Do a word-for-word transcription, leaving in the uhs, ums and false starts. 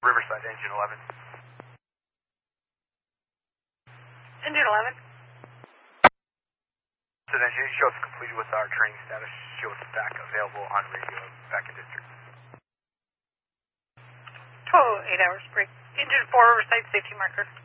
Riverside, engine eleven. Engine eleven. So then you show us completed with our training status. Show us back available on radio back in district. twelve oh eight hours break. Engine four, Riverside, safety marker.